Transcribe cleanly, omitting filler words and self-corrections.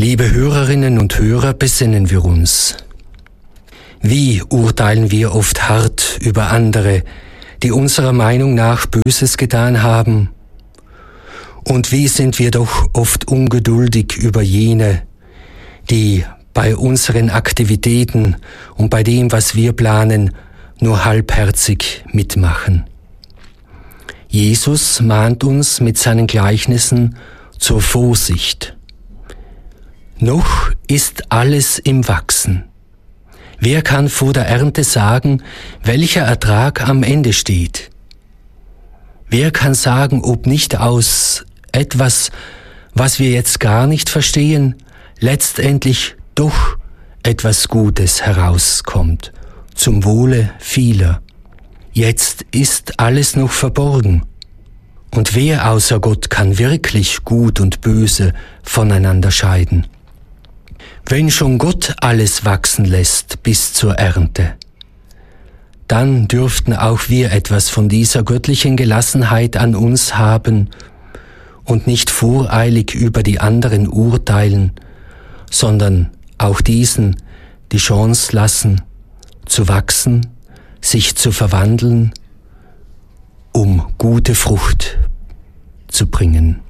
Liebe Hörerinnen und Hörer, besinnen wir uns. Wie urteilen wir oft hart über andere, die unserer Meinung nach Böses getan haben? Und wie sind wir doch oft ungeduldig über jene, die bei unseren Aktivitäten und bei dem, was wir planen, nur halbherzig mitmachen? Jesus mahnt uns mit seinen Gleichnissen zur Vorsicht. Noch ist alles im Wachsen. Wer kann vor der Ernte sagen, welcher Ertrag am Ende steht? Wer kann sagen, ob nicht aus etwas, was wir jetzt gar nicht verstehen, letztendlich doch etwas Gutes herauskommt, zum Wohle vieler? Jetzt ist alles noch verborgen. Und wer außer Gott kann wirklich Gut und Böse voneinander scheiden? Wenn schon Gott alles wachsen lässt bis zur Ernte, dann dürften auch wir etwas von dieser göttlichen Gelassenheit an uns haben und nicht voreilig über die anderen urteilen, sondern auch diesen die Chance lassen, zu wachsen, sich zu verwandeln, um gute Frucht zu bringen.